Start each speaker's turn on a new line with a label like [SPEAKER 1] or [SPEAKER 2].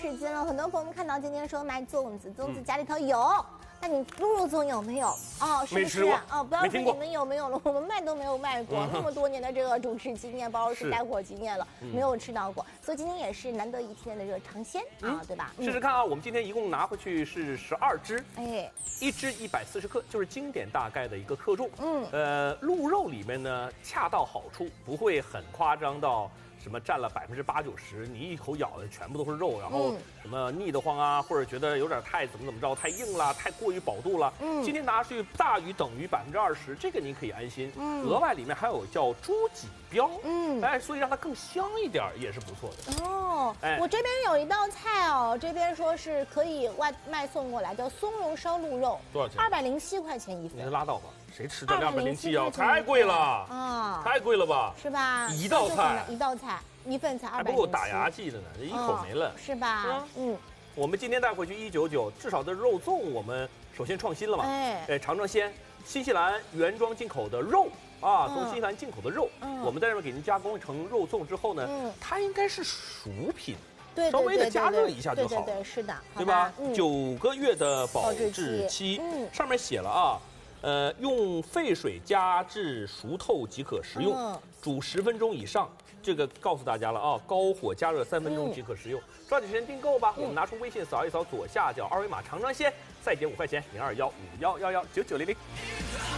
[SPEAKER 1] 时间了，很多朋友们看到今天说卖粽子，粽子家里头有。那你鹿肉粽有没有？哦，是不是？哦，不要说你们有没有了，我们卖都没有卖过。那么多年的这个主持经验，包括是带货经验了，没有吃到过。所以今天也是难得一天的这个尝鲜啊，对吧？
[SPEAKER 2] 试试看啊，我们今天一共拿回去是12只，
[SPEAKER 1] 哎，
[SPEAKER 2] 一只140克，就是经典大概的一个克重。鹿肉里面呢恰到好处，不会很夸张到。什么占了80%、90%，你一口咬的全部都是肉，然后什么腻得慌啊，或者觉得有点太怎么着，太硬了，太过于饱肚了。今天拿去大于等于20%，这个您可以安心。额外里面还有叫猪脊膘，哎，所以让它更香一点也是不错的。
[SPEAKER 1] 哦，哎，我这边有一道菜哦，这边说是可以外卖送过来，叫松茸烧鹿肉，
[SPEAKER 2] 多少钱
[SPEAKER 1] ？207块钱一份。
[SPEAKER 2] 你拉倒吧。谁吃这207啊？太贵了啊！太贵了吧？
[SPEAKER 1] 是吧？
[SPEAKER 2] 一道菜，
[SPEAKER 1] 一份才207，
[SPEAKER 2] 还不够打牙祭的呢，这一口没了，
[SPEAKER 1] 是吧？
[SPEAKER 2] 我们今天带回去199，至少这肉粽我们首先创新了嘛，尝尝鲜，新西兰原装进口的肉啊，从新西兰进口的肉，我们在这边给您加工成肉粽之后呢，它应该是熟品。
[SPEAKER 1] 对，
[SPEAKER 2] 稍微的加热一下就好，
[SPEAKER 1] 对，是的，
[SPEAKER 2] 对吧？9个月的保质期，上面写了啊。用沸水加至熟透即可食用，煮10分钟以上。这个告诉大家了啊，高火加热3分钟即可食用。抓紧时间订购吧！我们拿出微信扫一扫左下角2维码尝尝鲜，再减5块钱，0215111990。